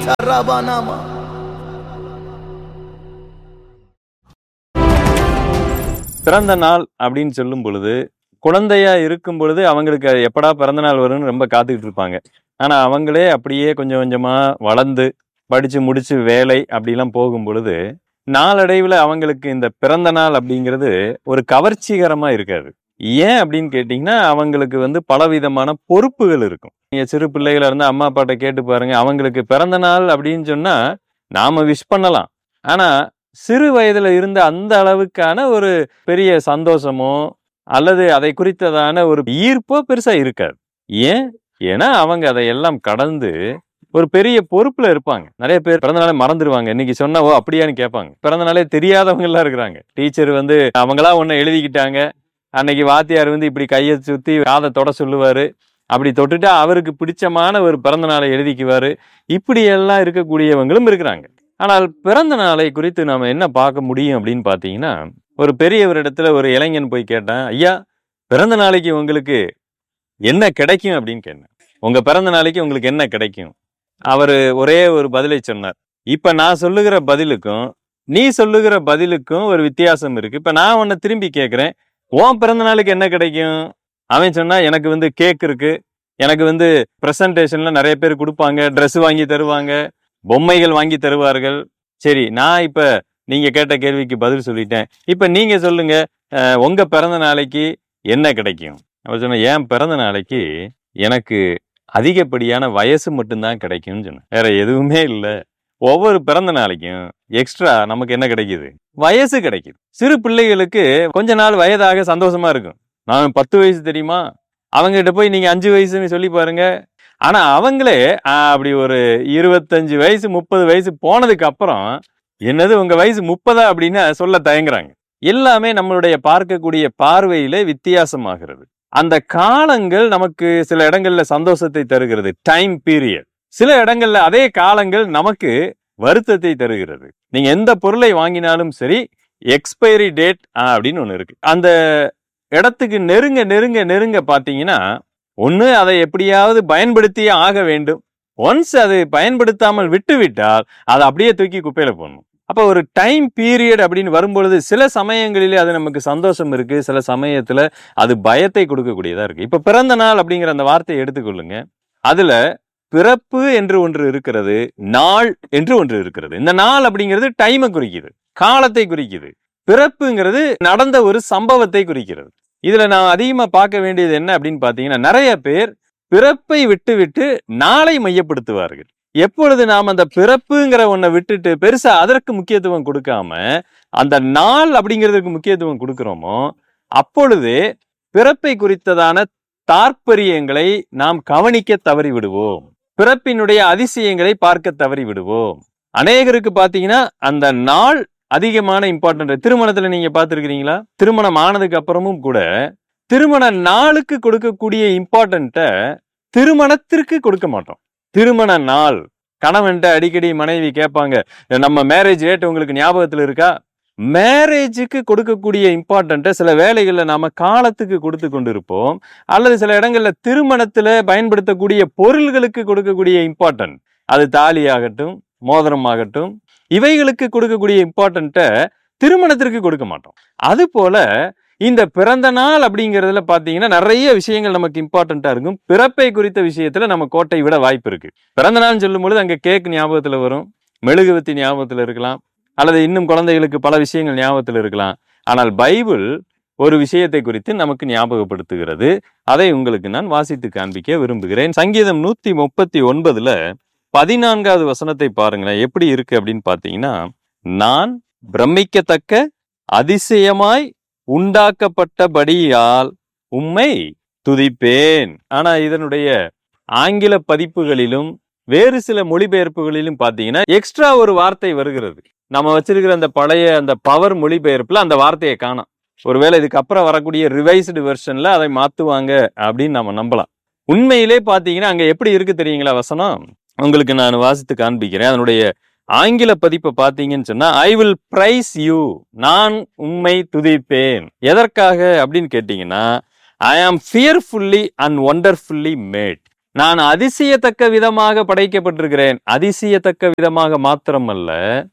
தரபானாமா. பிறந்த நாள் அப்படின்னு சொல்லும் பொழுது, குழந்தையா இருக்கும் பொழுது அவங்களுக்கு எப்படா பிறந்த நாள் வரும்னு ரொம்ப காத்துக்கிட்டு இருப்பாங்க. ஆனா அவங்களே அப்படியே கொஞ்சம் கொஞ்சமா வளர்ந்து படிச்சு முடிச்சு வேலை அப்படிலாம் போகும் பொழுது, நாளடைவில் அவங்களுக்கு இந்த பிறந்த நாள் அப்படிங்கிறது ஒரு கவர்ச்சிகரமா இருக்காது. ஏன் அப்படின்னு கேட்டீங்கன்னா, அவங்களுக்கு பலவிதமான பொறுப்புகள் இருக்கும். நீங்க சிறு பிள்ளைகளா இருந்தா அம்மா அப்பாட்ட கேட்டு பாருங்க. அவங்களுக்கு பிறந்த நாள் அப்படின்னு சொன்னா நாம விஷ் பண்ணலாம். ஆனா சிறு வயதுல இருந்த அந்த அளவுக்கான ஒரு பெரிய சந்தோஷமோ அல்லது அதை குறித்ததான ஒரு ஈர்ப்போ பெருசா இருக்காது. ஏன்? ஏன்னா அவங்க அதையெல்லாம் கடந்து ஒரு பெரிய பொறுப்புல இருப்பாங்க. நிறைய பேர் பிறந்த நாளே மறந்துடுவாங்க. இன்னைக்கு சொன்னா ஓ அப்படியான்னு கேட்பாங்க. பிறந்த நாளே தெரியாதவங்க எல்லாம் இருக்கிறாங்க. டீச்சர் அவங்களா ஒண்ணு எழுதிக்கிட்டாங்க. அன்னைக்கு வாத்தியார் இப்படி கையை சுத்தி காதை தொட சொல்லுவாரு. அப்படி தொட்டுட்டா அவருக்கு பிடிச்சமான ஒரு பிறந்த நாளை எழுதிக்குவாரு. இப்படி எல்லாம் இருக்கக்கூடியவங்களும் இருக்கிறாங்க. ஆனால் பிறந்த நாளை குறித்து நாம என்ன பார்க்க முடியும் அப்படின்னு பாத்தீங்கன்னா, ஒரு பெரியவரிடத்துல ஒரு இளைஞன் போய் கேட்டான், ஐயா பிறந்த நாளைக்கு உங்களுக்கு என்ன கிடைக்கும் அப்படின்னு கேட்டேன். உங்க பிறந்த நாளைக்கு உங்களுக்கு என்ன கிடைக்கும்? அவரு ஒரே ஒரு பதிலை சொன்னார். இப்ப நான் சொல்லுகிற பதிலுக்கும் நீ சொல்லுகிற பதிலுக்கும் ஒரு வித்தியாசம் இருக்கு. இப்ப நான் உன்னை திரும்பி கேட்கிறேன், உன் பிறந்த நாளுக்கு என்ன கிடைக்கும்? அவன் சொன்னா, எனக்கு கேக் இருக்கு, எனக்கு பிரசன்டேஷன்ல நிறைய பேர் கொடுப்பாங்க, ட்ரெஸ் வாங்கி தருவாங்க, பொம்மைகள் வாங்கி தருவார்கள். சரி, நான் இப்ப நீங்க கேட்ட கேள்விக்கு பதில் சொல்லிட்டேன். இப்ப நீங்க சொல்லுங்க, உங்க பிறந்த நாளைக்கு என்ன கிடைக்கும்? அவர் சொன்ன, என் பிறந்த நாளைக்கு எனக்கு அதிகப்படியான வயசு மட்டும்தான் கிடைக்கும்னு சொன்னேன். வேற எதுவுமே இல்லை. ஒவ்வொரு பிறந்த நாளைக்கும் எக்ஸ்ட்ரா நமக்கு என்ன கிடைக்குது? வயசு கிடைக்குது. சிறு பிள்ளைகளுக்கு கொஞ்ச நாள் வயதாக சந்தோஷமா இருக்கும். நான் 10 வயசு தெரியுமா, அவங்ககிட்ட போய் நீங்க 5 வயசுன்னு சொல்லி பாருங்க. ஆனா அவங்களே அப்படி ஒரு 25 வயசு 30 வயசு போனதுக்கு அப்புறம் என்னது உங்க வயசு 30 அப்படின்னு சொல்ல தயங்குறாங்க. எல்லாமே நம்மளுடைய பார்க்கக்கூடிய பார்வையிலே வித்தியாசமாகிறது. அந்த காலங்கள் நமக்கு சில இடங்கள்ல சந்தோஷத்தை தருகிறது, டைம் பீரியட். சில இடங்கள்ல அதே காலங்கள் நமக்கு வருத்தத்தை தருகிறது. நீங்க எந்த பொருளை வாங்கினாலும் சரி, எக்ஸ்பைரி டேட் அப்படின்னு ஒண்ணு இருக்கு. அந்த இடத்துக்கு நெருங்க நெருங்க நெருங்க பாத்தீங்கன்னா, ஒண்ணு அதை எப்படியாவது பயன்படுத்தியே ஆக வேண்டும். ஒன்ஸ் அது பயன்படுத்தாமல் விட்டு விட்டால் அதை அப்படியே தூக்கி குப்பையில போடணும். அப்ப ஒரு டைம் பீரியட் அப்படின்னு வரும்பொழுது சில சமயங்களிலே அது நமக்கு சந்தோஷம் இருக்கு, சில சமயத்துல அது பயத்தை கொடுக்கக்கூடியதா இருக்கு. இப்ப பிறந்த நாள் அப்படிங்கிற அந்த வார்த்தையை எடுத்துக்கொள்ளுங்க. அதுல பிறப்பு என்று ஒன்று இருக்கிறது, நாள் என்று ஒன்று இருக்கிறது. இந்த நாள் அப்படிங்கிறது டைமை குறிக்குது, காலத்தை குறிக்குது. பிறப்புங்கிறது நடந்த ஒரு சம்பவத்தை குறிக்கிறது. இதுல நான் அதிகமா பார்க்க வேண்டியது என்ன அப்படின்னு பாத்தீங்கன்னா, நிறைய பேர் பிறப்பை விட்டு விட்டு நாளை மையப்படுத்துவார்கள். எப்பொழுது நாம் அந்த பிறப்புங்கிற ஒன்றை விட்டுட்டு பெருசா அதற்கு முக்கியத்துவம் கொடுக்காம அந்த நாள் அப்படிங்கிறதுக்கு முக்கியத்துவம் கொடுக்கிறோமோ, அப்பொழுது பிறப்பை குறித்ததான தாற்பரியங்களை நாம் கவனிக்க தவறி விடுவோம். பிறப்பினுடைய அதிசயங்களை பார்க்க தவறி விடுவோம். அநேகருக்கு பாத்தீங்கன்னா அந்த நாள் அதிகமான இம்பார்ட்டன்ட். திருமணத்துல நீங்க பார்த்திருக்கிறீங்களா? திருமணம் ஆனதுக்கு அப்புறமும் கூட திருமண நாளுக்கு கொடுக்கக்கூடிய இம்பார்ட்டன்ட்ட திருமணத்திற்கு கொடுக்க மாட்டோம். திருமண நாள், கணவன்ட்ட அடிக்கடி மனைவி கேட்பாங்க, நம்ம மேரேஜ் டேட் உங்களுக்கு ஞாபகத்துல இருக்கா? மேரேஜுக்கு கொடுக்கக்கூடிய இம்பார்ட்டன்ட்ட சில வேலைகள்ல நாம காலத்துக்கு கொடுத்து கொண்டிருப்போம். அல்லது சில இடங்கள்ல திருமணத்துல பயன்படுத்தக்கூடிய பொருள்களுக்கு கொடுக்கக்கூடிய இம்பார்ட்டன்ட், அது தாலி ஆகட்டும், மோதிரம் ஆகட்டும், இவைகளுக்கு கொடுக்கக்கூடிய இம்பார்ட்டன்ட்ட திருமணத்திற்கு கொடுக்க மாட்டோம். அது போல இந்த பிறந்த நாள் அப்படிங்கிறதுல பாத்தீங்கன்னா நிறைய விஷயங்கள் நமக்கு இம்பார்ட்டன்டா இருக்கும். பிறப்பை குறித்த விஷயத்துல நம்ம கோட்டை விட வாய்ப்பு இருக்கு. பிறந்த நாள் சொல்லும் பொழுது அங்க கேக் ஞாபகத்துல வரும், மெழுகுவத்தி ஞாபகத்துல இருக்கலாம், அல்லது இன்னும் குழந்தைகளுக்கு பல விஷயங்கள் ஞாபகத்துல இருக்கலாம். ஆனால் பைபிள் ஒரு விஷயத்தை குறித்து நமக்கு ஞாபகப்படுத்துகிறது. அதை உங்களுக்கு நான் வாசித்து காண்பிக்க விரும்புகிறேன். சங்கீதம் 139 14வது வசனத்தை பாருங்களேன். எப்படி இருக்கு அப்படின்னு பாத்தீங்கன்னா, நான் பிரமிக்கத்தக்க அதிசயமாய் உண்டாக்கப்பட்டபடியால் உம்மை துதிப்பேன். ஆனா இதனுடைய ஆங்கில பதிப்புகளிலும் வேறு சில மொழிபெயர்ப்புகளிலும் பாத்தீங்கன்னா எக்ஸ்ட்ரா ஒரு வார்த்தை வருகிறது. நம்ம வச்சிருக்கிற அந்த பழைய அந்த பவர் மொழிபெயர்ப்புல அந்த வார்த்தையை காணோம். ஒருவேளை இதுக்கு அப்புறம் வரக்கூடிய ரிவைஸ்டு வெர்ஷன்ல அதை மாத்துவாங்க அப்படின்னு நம்ம நம்பலாம். உண்மையிலே பாத்தீங்கன்னா அங்க எப்படி இருக்கு தெரியுங்களா வசனம்? உங்களுக்கு நான் வாசித்து காண்பிக்கிறேன். அதனுடைய ஆங்கில பதிப்பை பார்த்தீங்கன்னு சொன்னா, ஐ வில் பிரைஸ் யூ, நான் உம்மை துதிப்பேன். எதற்காக அப்படின்னு கேட்டீங்கன்னா, ஐ ஆம் ஃபியர்ஃபுல்லி அண்ட் ஒண்டர்ஃபுல்லி மேட். நான் அதிசயத்தக்க விதமாக படைக்கப்பட்டிருக்கிறேன். அதிசயத்தக்க விதமாக மாத்திரமல்ல,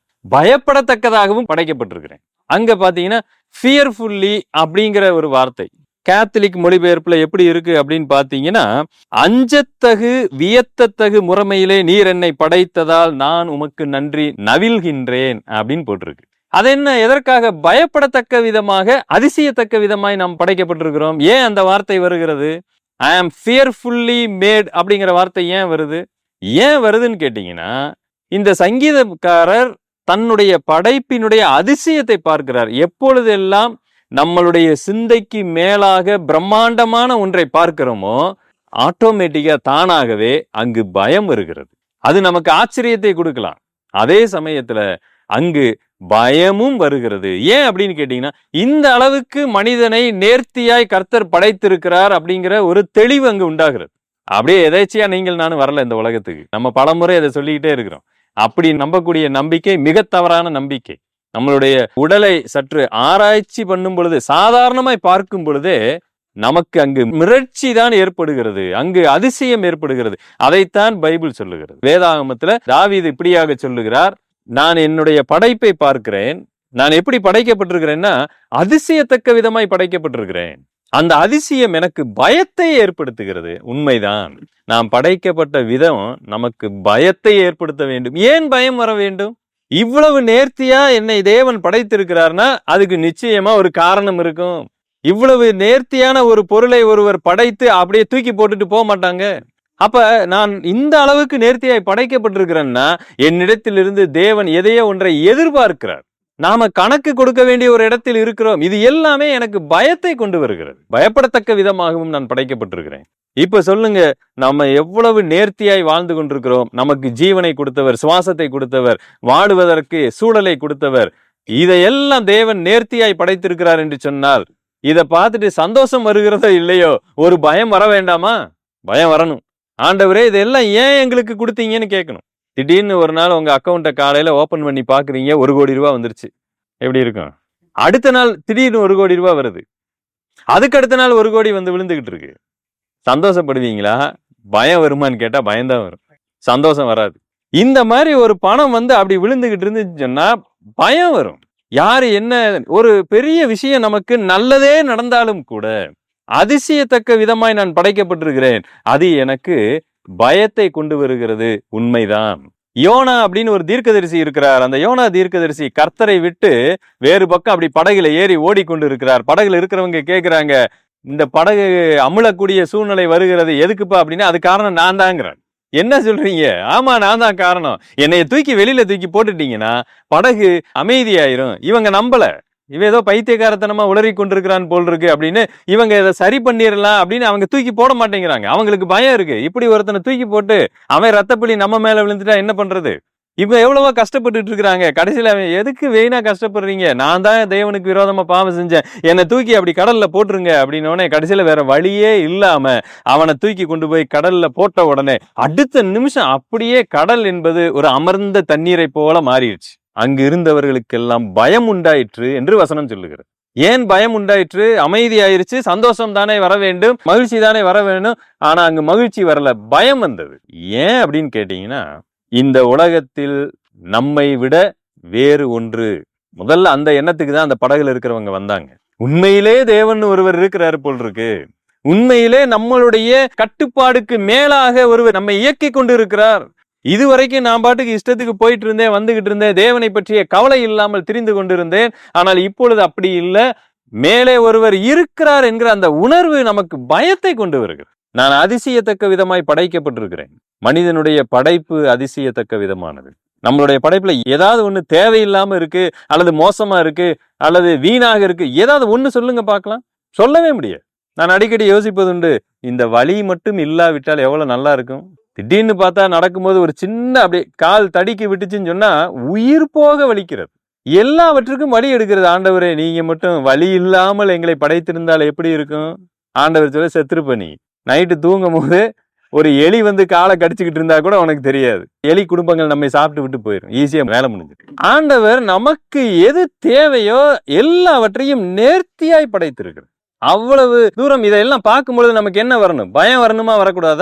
பயப்படத்தக்கதாகவும் படைக்கப்பட்டிருக்கிறேன். அங்க பாத்தீங்கன்னா ஃபியர்ஃபுல்லி அப்படிங்கிற ஒரு வார்த்தை கேத்தலிக் மொழிபெயர்ப்புல எப்படி இருக்கு அப்படின்னு பாத்தீங்கன்னா, அஞ்சத்தகு வியத்தத்தகு முறைமையிலே நீர் என்னை படைத்ததால் நான் உமக்கு நன்றி நவில்கின்றேன் அப்படின்னு போட்டிருக்கு. அது என்ன, எதற்காக? பயப்படத்தக்க விதமாக, அதிசயத்தக்க விதமாய் நாம் படைக்கப்பட்டிருக்கிறோம். ஏன் அந்த வார்த்தை வருகிறது? ஐ ஆம் ஃபியர்ஃபுல்லி மேட் அப்படிங்கிற வார்த்தை ஏன் வருது? ஏன் வருதுன்னு கேட்டீங்கன்னா, இந்த சங்கீதக்காரர் தன்னுடைய படைப்பினுடைய அதிசயத்தை பார்க்கிறார். எப்பொழுதெல்லாம் நம்மளுடைய சிந்தைக்கு மேலாக பிரம்மாண்டமான ஒன்றை பார்க்கிறோமோ, ஆட்டோமேட்டிக்கா தானாகவே அங்கு பயம் வருகிறது. அது நமக்கு ஆச்சரியத்தை கொடுக்கலாம், அதே சமயத்துல அங்கு பயமும் வருகிறது. ஏன் அப்படின்னு கேட்டீங்கன்னா, இந்த அளவுக்கு மனிதனை நேர்த்தியாய் கர்த்தர் படைத்திருக்கிறார் அப்படிங்கிற ஒரு தெளிவு அங்கு உண்டாகிறது. அப்படியே எதேச்சியா நீங்கள் நானும் வரல இந்த உலகத்துக்கு. நம்ம பலமுறை அதை சொல்லிக்கிட்டே இருக்கிறோம். அப்படி நம்பக்கூடிய நம்பிக்கை மிக தவறான நம்பிக்கை. நம்மளுடைய உடலை சற்று ஆராய்ச்சி பண்ணும் பொழுது, சாதாரணமாய் பார்க்கும் பொழுதே நமக்கு அங்கு மிரட்சி தான் ஏற்படுகிறது, அங்கு அதிசயம் ஏற்படுகிறது. அதைத்தான் பைபிள் சொல்லுகிறது. வேதாகமத்துல தாவீது இப்படியாக சொல்லுகிறார், நான் என்னுடைய படைப்பை பார்க்கிறேன், நான் எப்படி படைக்கப்பட்டிருக்கிறேன்னா அதிசயத்தக்க விதமாய் படைக்கப்பட்டிருக்கிறேன். அந்த அதிசயம் எனக்கு பயத்தை ஏற்படுத்துகிறது. உண்மைதான், நாம் படைக்கப்பட்ட விதம் நமக்கு பயத்தை ஏற்படுத்த வேண்டும். ஏன் பயம் வர வேண்டும்? இவ்வளவு நேர்த்தியா என்னை தேவன் படைத்திருக்கிறார்னா அதுக்கு நிச்சயமா ஒரு காரணம் இருக்கும். இவ்வளவு நேர்த்தியான ஒரு பொருளை ஒருவர் படைத்து அப்படியே தூக்கி போட்டுட்டு போக மாட்டாங்க. அப்ப நான் இந்த அளவுக்கு நேர்த்தியாய் படைக்கப்பட்டிருக்கிறேன்னா என்னிடத்திலிருந்து தேவன் எதையோ ஒன்றை எதிர்பார்க்கிறார். நாம கணக்கு கொடுக்க வேண்டிய ஒரு இடத்தில் இருக்கிறோம். இது எல்லாமே எனக்கு பயத்தை கொண்டு வருகிறது. பயப்படத்தக்க விதமாகவும் நான் படைக்கப்பட்டிருக்கிறேன். இப்ப சொல்லுங்க, நம்ம எவ்வளவு நேர்த்தியாய் வாழ்ந்து கொண்டிருக்கிறோம். நமக்கு ஜீவனை கொடுத்தவர், சுவாசத்தை கொடுத்தவர், வாடுவதற்கு சூழலை கொடுத்தவர், இதையெல்லாம் தேவன் நேர்த்தியாய் படைத்திருக்கிறார் என்று சொன்னால் இதை பார்த்துட்டு சந்தோஷம் வருகிறதோ இல்லையோ, ஒரு பயம் வர வேண்டாமா? பயம் வரணும். ஆண்டவரே இதெல்லாம் ஏன் எங்களுக்கு கொடுத்தீங்கன்னு கேட்கணும். திடீர்னு ஒரு நாள் உங்க அக்கௌண்ட்டை காலையில ஓபன் பண்ணி பாக்குறீங்க, 1 கோடி ரூபாய் வந்துருச்சு. எப்படி இருக்கும்? அடுத்த நாள் திடீர்னு 1 கோடி ரூபாய் வருது. அதுக்கு அடுத்த நாள் 1 கோடி வந்து விழுந்துகிட்டு இருக்கு. சந்தோஷப்படுவீங்களா? பயம் வருமான்னு கேட்டா பயம்தான் வரும், சந்தோஷம் வராது. இந்த மாதிரி ஒரு பணம் வந்து அப்படி விழுந்துகிட்டு இருந்துச்சுன்னா பயம் வரும். யாரு என்ன ஒரு பெரிய விஷயம் நமக்கு நல்லதே நடந்தாலும் கூட அதிசயத்தக்க விதமாய் நான் படைக்கப்பட்டிருக்கிறேன், அது எனக்கு பயத்தை கொண்டு வருகிறது. உண்மைதான். யோனா அப்படின்னு ஒரு தீர்க்கதரிசி இருக்கிறார். அந்த யோனா தீர்க்கதரிசி கர்த்தரை விட்டு வேறு பக்கம் அப்படி படகுல ஏறி ஓடிக்கொண்டு இருக்கிறார். படகுல இருக்கிறவங்க கேட்கிறாங்க, இந்த படகு அமுழக்கூடிய சூழ்நிலை வருகிறது எதுக்குப்பா அப்படின்னா, அது காரணம் நான் தாங்கிறேன். என்ன சொல்றீங்க? ஆமா, நான் தான் காரணம். என்னைய தூக்கி வெளியில தூக்கி போட்டுட்டீங்கன்னா படகு அமைதியாயிரும். இவங்க நம்பல, இவ ஏதோ பைத்தியக்காரத்தனமா உளறி கொண்டிருக்கிறான் போல் இருக்கு அப்படின்னு இவங்க இதை சரி பண்ணிடலாம் அப்படின்னு அவங்க தூக்கி போட மாட்டேங்கிறாங்க. அவங்களுக்கு பயம் இருக்கு. இப்படி ஒருத்தனை தூக்கி போட்டு அவன் ரத்தப்பள்ளி நம்ம மேல விழுந்துட்டா என்ன பண்றது? இவங்க எவ்வளவோ கஷ்டப்பட்டு இருக்காங்க. கடைசியில அவன் எதுக்கு வீணா கஷ்டப்படுறீங்க? நான் தான் தேவனுக்கு விரோதமா பாவம் செஞ்சேன், என்னை தூக்கி அப்படி கடல்ல போட்டுருங்க அப்படின்னோடனே கடைசியில வேற வழியே இல்லாம அவனை தூக்கி கொண்டு போய் கடல்ல போட்ட உடனே அடுத்த நிமிஷம் அப்படியே கடல் என்பது ஒரு அமர்ந்த தண்ணீரை போல மாறிடுச்சு. அங்கு இருந்தவர்களுக்கெல்லாம் பயம் உண்டாயிற்று என்று வசனம் சொல்லுகிறது. ஏன் பயம் உண்டாயிற்று? அமைதி ஆயிருச்சு. சந்தோஷம் தானே வர வேண்டும், மகிழ்ச்சி தானே வர வேண்டும். ஆனா அங்கு மகிழ்ச்சி வரல, பயம் வந்தது. ஏன் அப்படின்னு கேட்டீங்கன்னா, இந்த உலகத்தில் நம்மை விட வேறு ஒன்று. முதல்ல அந்த எண்ணத்துக்கு தான் அந்த படகுல இருக்கிறவங்க வந்தாங்க. உண்மையிலே தேவன் ஒருவர் இருக்கிறார் போல் இருக்கு, உண்மையிலே நம்மளுடைய கட்டுப்பாடுக்கு மேலாக ஒருவர் நம்மை இயக்கி கொண்டு இருக்கிறார். இதுவரைக்கும் நான் பாட்டுக்கு இஷ்டத்துக்கு போயிட்டு இருந்தேன், வந்துகிட்டு இருந்தேன், தேவனை பற்றிய கவலை இல்லாமல் திரிந்து கொண்டிருந்தேன். ஆனால் இப்பொழுது அப்படி இல்லை, மேலே ஒருவர் இருக்கிறார் என்கிற அந்த உணர்வு நமக்கு பயத்தை கொண்டு வருகிறது. நான் அதிசயத்தக்க விதமாய் படைக்கப்பட்டிருக்கிறேன். மனிதனுடைய படைப்பு அதிசயத்தக்க விதமானது. நம்மளுடைய படைப்புல ஏதாவது ஒண்ணு தேவையில்லாம இருக்கு, அல்லது மோசமா இருக்கு, அல்லது வீணாக இருக்கு, ஏதாவது ஒண்ணு சொல்லுங்க பார்க்கலாம். சொல்லவே முடியாது. நான் அடிக்கடி யோசிப்பதுண்டு, இந்த வலி மட்டும் இல்லாவிட்டால் எவ்வளவு நல்லா இருக்கும். திடீர்னு பார்த்தா நடக்கும்போது ஒரு சின்ன அப்படியே கால் தடிக்கி விட்டுச்சுன்னு சொன்னா உயிர் போக வலிக்கிறது. எல்லாவற்றுக்கும் வலி எடுக்கிறது. ஆண்டவரே, நீங்க மட்டும் வலி இல்லாமல் எங்களை படைத்திருந்தால் எப்படி இருக்கும்? ஆண்டவர் சொல்ல, செத்துருப்ப. நைட்டு தூங்கும் போது ஒரு எலி வந்து காலை கடிச்சுக்கிட்டு இருந்தா கூட உனக்கு தெரியாது. எலி குடும்பங்கள் நம்மை சாப்பிட்டு விட்டு போயிடும், ஈஸியா வேலை முடிஞ்சு. ஆண்டவர் நமக்கு எது தேவையோ எல்லாவற்றையும் நேர்த்தியாய் படைத்திருக்கிறார். அவ்வளவு தூரம் இதெல்லாம் பார்க்கும்பொழுது நமக்கு என்ன வரணும்? பயம் வரணுமா? வரக்கூடாதா?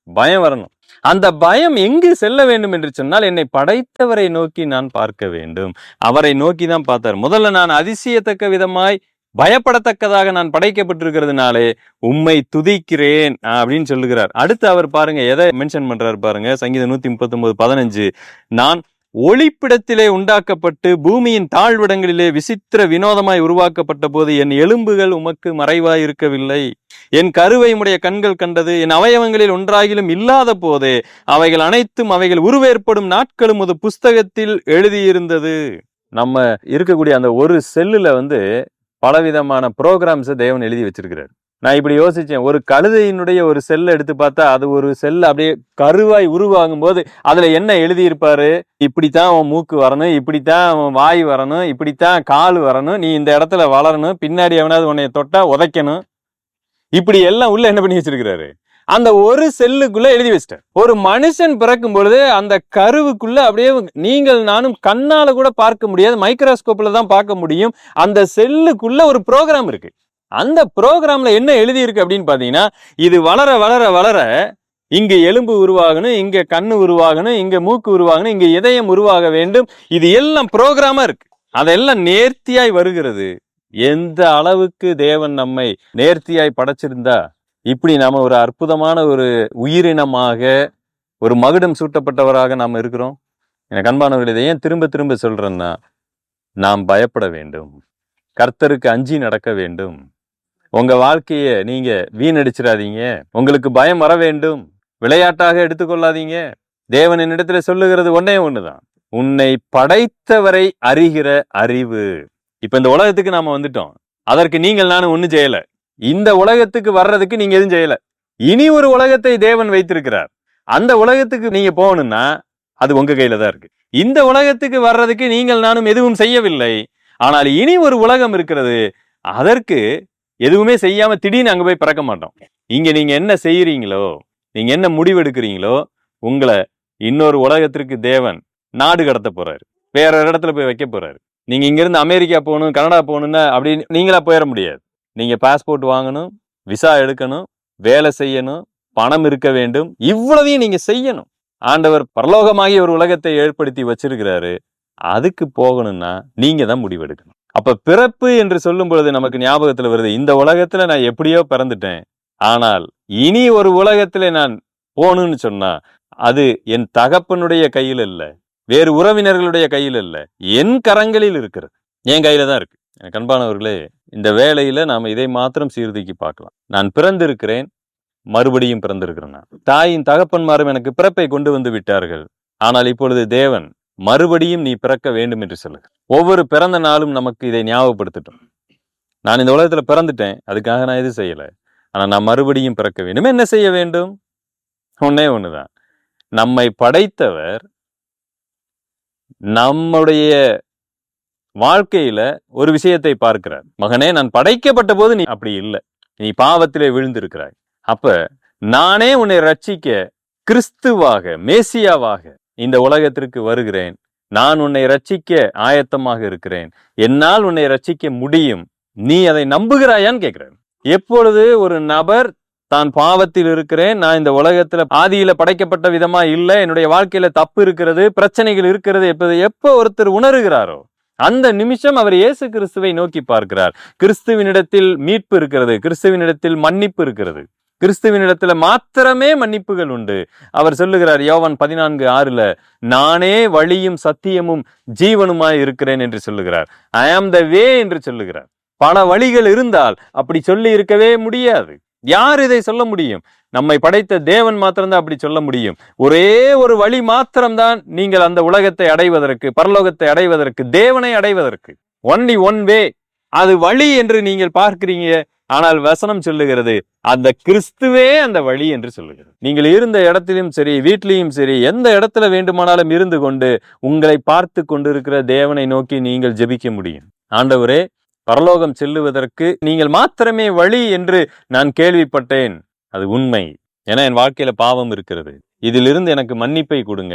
பயம் வரணும். அந்த பயம் எங்கு செல்ல வேண்டும் என்று சொன்னால், என்னை படைத்தவரை நோக்கி நான் பார்க்க வேண்டும். அவரை நோக்கி தான் பார்த்தார். முதல்ல நான் அதிசயத்தக்க விதமாய் பயப்படத்தக்கதாக நான் படைக்கப்பட்டிருக்கிறதுனாலே உம்மை துதிக்கிறேன் அப்படின்னு சொல்லுகிறார். அடுத்து அவர் பாருங்க எதை மென்ஷன் பண்றாரு பாருங்க. சங்கீதம் 139:15, நான் ஒளிப்பிடத்திலே உண்டாக்கப்பட்டு பூமியின் தாழ்விடங்களிலே விசித்திர வினோதமாய் உருவாக்கப்பட்ட போது என் எலும்புகள் உமக்கு மறைவாய் இருக்கவில்லை. என் கருவை உம்முடைய கண்கள் கண்டது. என் அவயவங்களில் ஒன்றாகிலும் இல்லாத போதே அவைகள் அனைத்தும் அவைகள் உருவேற்படும் நாட்களும் ஒரு புஸ்தகத்தில் எழுதியிருந்தது. நம்ம இருக்கக்கூடிய அந்த ஒரு செல்லுல பலவிதமான ப்ரோக்ராம்ஸை தேவன் எழுதி வச்சிருக்கிறார். நான் இப்படி யோசிச்சேன், ஒரு கழுதையினுடைய ஒரு செல்லை எடுத்து பார்த்தா அது ஒரு செல் அப்படியே கருவாய் உருவாகும் போது அதுல என்ன எழுதியிருப்பாரு? இப்படித்தான் அவன் மூக்கு வரணும், இப்படித்தான் அவன் வாய் வரணும், இப்படித்தான் கால் வரணும், நீ இந்த இடத்துல வளரணும், பின்னாடி எவனாவது உன்னைய தொட்டா உதைக்கணும், இப்படி எல்லாம் உள்ள என்ன பண்ணி வச்சிருக்கிறாரு? அந்த ஒரு செல்லுக்குள்ள எழுதி வச்சிட்டார். ஒரு மனுஷன் பிறக்கும் பொழுது அந்த கருவுக்குள்ள அப்படியே நீங்கள் நானும் கண்ணால கூட பார்க்க முடியாது, மைக்ரோஸ்கோப்ல தான் பார்க்க முடியும். அந்த செல்லுக்குள்ள ஒரு ப்ரோக்ராம் இருக்கு. அந்த ப்ரோக்ராம்ல என்ன எழுதி இருக்கு அப்படின்னு பாத்தீங்கன்னா, இது வளர வளர வளர இங்க எலும்பு உருவாகணும், இங்க கண்ணு உருவாகணும், இங்க மூக்கு உருவாகணும், இங்க இதயம் உருவாக வேண்டும். இது எல்லாம் ப்ரோக்ராமா இருக்கு. அதெல்லாம் நேர்த்தியாய் வருகிறது. எந்த அளவுக்கு தேவன் நம்மை நேர்த்தியாய் படைச்சிருந்தா இப்படி நாம ஒரு அற்புதமான ஒரு உயிரினமாக, ஒரு மகுடம் சூட்டப்பட்டவராக நாம் இருக்கிறோம். எனக்கு அன்பானவர்கள், இதை ஏன் திரும்ப திரும்ப சொல்றேன்னா, நாம் பயப்பட வேண்டும், கர்த்தருக்கு அஞ்சி நடக்க வேண்டும். உங்க வாழ்க்கைய நீங்க வீணடிச்சிடாதீங்க. உங்களுக்கு பயம் வர வேண்டும், விளையாட்டாக எடுத்துக்கொள்ளாதீங்க. தேவன் என்னிடத்துல சொல்லுகிறது ஒன்னே ஒண்ணுதான், உன்னை படைத்தவரை அறிகிற அறிவு. இப்ப இந்த உலகத்துக்கு நாம வந்துட்டோம், அதற்கு நீங்கள் நானும் ஒண்ணும் செய்யல. இந்த உலகத்துக்கு வர்றதுக்கு நீங்க எதுவும் செய்யல. இனி ஒரு உலகத்தை தேவன் வைத்திருக்கிறார். அந்த உலகத்துக்கு நீங்க போகணும்னா அது உங்க கையில தான் இருக்கு. இந்த உலகத்துக்கு வர்றதுக்கு நீங்கள் நானும் எதுவும் செய்யவில்லை. ஆனால் இனி ஒரு உலகம் இருக்கிறது, அதற்கு எதுவுமே செய்யாம திடீர்னு அங்க போய் பிறக்க மாட்டோம். இங்க நீங்க என்ன செய்யறீங்களோ, நீங்க என்ன முடிவெடுக்கிறீங்களோ, உங்களை இன்னொரு உலகத்திற்கு தேவன் நாடு கடத்த போறாரு, வேற ஒரு இடத்துல போய் வைக்க போறாரு. நீங்க இங்க இருந்து அமெரிக்கா போகணும், கனடா போகணும்னா அப்படி நீங்களா போயிட முடியாது. நீங்க பாஸ்போர்ட் வாங்கணும், விசா எடுக்கணும், வேலை செய்யணும், பணம் இருக்க வேண்டும், இவ்வளவையும் நீங்க செய்யணும். ஆண்டவர் பரலோகமாகி ஒரு உலகத்தை ஏற்படுத்தி வச்சிருக்கிறாரு. அதுக்கு போகணும்னா நீங்க தான் முடிவெடுக்கணும். அப்ப பிறப்பு என்று சொல்லும் பொழுது நமக்கு ஞாபகத்துல வருது, இந்த உலகத்துல நான் எப்படியோ பிறந்துட்டேன், ஆனால் இனி ஒரு உலகத்துல நான் போகணும்னு சொன்னா அது என் தகப்பனுடைய கையில் இல்ல, வேறு உறவினர்களுடைய கையில் இல்ல, என் கரங்களில் இருக்கிறது, என் கையில தான் இருக்கு. எனக்கு அன்பானவர்களே, இந்த வேளையில நாம இதை மாத்திரம் சீர்தூக்கி பார்க்கலாம். நான் பிறந்திருக்கிறேன், மறுபடியும் பிறந்திருக்கிறேன். நான் தாயின் தகப்பன்மாரும் எனக்கு பிறப்பை கொண்டு வந்து விட்டார்கள். ஆனால் இப்பொழுது தேவன் மறுபடியும் நீ பிறக்க வேண்டும் என்று சொல்லுங்க. ஒவ்வொரு பிறந்த நாளும் நமக்கு இதை ஞாபகப்படுத்தட்டும். நான் இந்த உலகத்துல பிறந்துட்டேன், அதுக்காக நான் எதுவும் செய்யல, ஆனா நான் மறுபடியும் பிறக்க வேண்டும். என்ன செய்ய வேண்டும்? ஒன்னே ஒண்ணுதான், நம்மை படைத்தவர் நம்முடைய வாழ்க்கையில ஒரு விஷயத்தை பார்க்கிறார். மகனே, நான் படைக்கப்பட்ட போது நீ அப்படி இல்லை, நீ பாவத்திலே விழுந்திருக்கிறாய். அப்ப நானே உன்னை ரட்சிக்க கிறிஸ்துவாக, மேசியாவாக இந்த உலகத்திற்கு வருகிறேன். நான் உன்னை ரட்சிக்க ஆயத்தமாக இருக்கிறேன். என்னால் உன்னை ரட்சிக்க முடியும். நீ அதை நம்புகிறாயான்னு கேட்கிறேன். எப்பொழுது ஒரு நபர் தான் பாவத்தில் இருக்கிறேன், நான் இந்த உலகத்துல ஆதியில படைக்கப்பட்ட விதமா இல்லை, என்னுடைய வாழ்க்கையில தப்பு இருக்கிறது, பிரச்சனைகள் இருக்கிறது, எப்போ ஒருத்தர் உணர்கிறாரோ அந்த நிமிஷம் அவர் இயேசு கிறிஸ்துவை நோக்கி பார்க்கிறார். கிறிஸ்துவினிடத்தில் மீட்பு இருக்கிறது, கிறிஸ்துவினிடத்தில் மன்னிப்பு இருக்கிறது, கிறிஸ்துவினிடத்துல மாத்திரமே மன்னிப்புகள் உண்டு. அவர் சொல்லுகிறார் யோவான் 14:6, நானே வழியும் சத்தியமும் ஜீவனுமாய் இருக்கிறேன் என்று சொல்லுகிறார். ஐ ஆம் த வே என்று சொல்லுகிறார். பல வழிகள் இருந்தால் அப்படி சொல்லி இருக்கவே முடியாது. யார் இதை சொல்ல முடியும்? நம்மை படைத்த தேவன் மாத்திரம்தான் அப்படி சொல்ல முடியும். ஒரே ஒரு வழி மாத்திரம்தான் நீங்கள் அந்த உலகத்தை அடைவதற்கு, பரலோகத்தை அடைவதற்கு, தேவனை அடைவதற்கு. Only one way. அது வழி என்று நீங்கள் பார்க்கிறீங்க, ஆனால் வசனம் சொல்லுகிறது அந்த கிறிஸ்துவே அந்த வழி என்று சொல்லுகிறது. நீங்கள் இருந்த இடத்திலும் சரி, வீட்டிலையும் சரி, எந்த இடத்துல வேண்டுமானாலும் இருந்து கொண்டு உங்களை பார்த்து கொண்டிருக்கிற தேவனை நோக்கி நீங்கள் ஜெபிக்க முடியும். ஆண்டவரே, பரலோகம் செல்லுவதற்கு நீங்கள் மாத்திரமே வழி என்று நான் கேள்விப்பட்டேன். அது உண்மை. ஏன்னா என் வாழ்க்கையில பாவம் இருக்கிறது, இதிலிருந்து எனக்கு மன்னிப்பை கொடுங்க.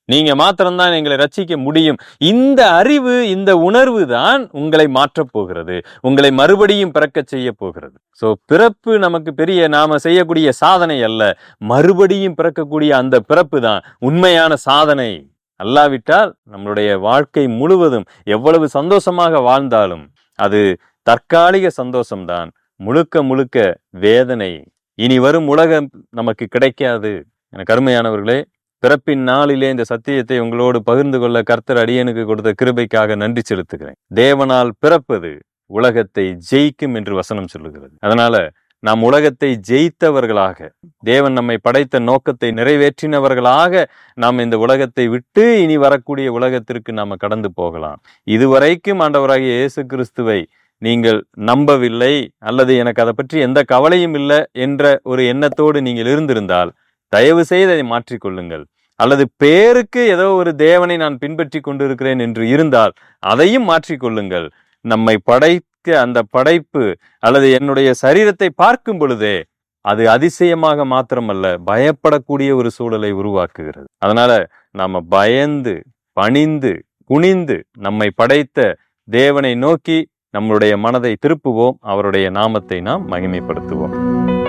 நீங்க மாத்திரம்தான் எங்களை ரட்சிக்க முடியும். இந்த அறிவு, இந்த உணர்வு தான் உங்களை மாற்றப் போகிறது, உங்களை மறுபடியும் பிறக்க செய்ய போகிறது. சோ பிறப்பு நமக்கு பெரிய நாம செய்யக்கூடிய சாதனை அல்ல, மறுபடியும் பிறக்கக்கூடிய அந்த பிறப்பு தான் உண்மையான சாதனை. அல்லாவிட்டால் நம்மளுடைய வாழ்க்கை முழுவதும் எவ்வளவு சந்தோஷமாக வாழ்ந்தாலும் அது தற்காலிக சந்தோஷம்தான், முழுக்க முழுக்க வேதனை. இனி வரும் உலகம் நமக்கு கிடைக்காது. எனக்கு அருமையானவர்களே, பிறப்பின் நாளிலே இந்த சத்தியத்தை உங்களோடு பகிர்ந்து கொள்ள கர்த்தர் அடியனுக்கு கொடுத்த கிருபைக்காக நன்றி செலுத்துகிறேன். தேவனால் பிறப்பது உலகத்தை ஜெயிக்கும் என்று வசனம் சொல்லுகிறது. அதனால நாம் உலகத்தை ஜெயித்தவர்களாக, தேவன் நம்மை படைத்த நோக்கத்தை நிறைவேற்றினவர்களாக நாம் இந்த உலகத்தை விட்டு இனி வரக்கூடிய உலகத்திற்கு நாம கடந்து போகலாம். இதுவரைக்கும் ஆண்டவராகிய இயேசு கிறிஸ்துவை நீங்கள் நம்பவில்லை, அல்லது எனக்கு அதை பற்றி எந்த கவலையும் இல்லை என்ற ஒரு எண்ணத்தோடு நீங்கள் இருந்திருந்தால் தயவு செய்து அதை மாற்றிக்கொள்ளுங்கள். அல்லது பேருக்கு ஏதோ ஒரு தேவனை நான் பின்பற்றி கொண்டிருக்கிறேன் என்று இருந்தால் அதையும் மாற்றிக்கொள்ளுங்கள். நம்மை படைக்க அந்த படைப்பு அல்லது என்னுடைய சரீரத்தை பார்க்கும் பொழுதே அது அதிசயமாக மாத்திரமல்ல, பயப்படக்கூடிய ஒரு சூழலை உருவாக்குகிறது. அதனால நாம பயந்து பணிந்து குனிந்து நம்மை படைத்த தேவனை நோக்கி நம்முடைய மனதை திருப்புவோம், அவருடைய நாமத்தை நாம் மகிமைப்படுத்துவோம்.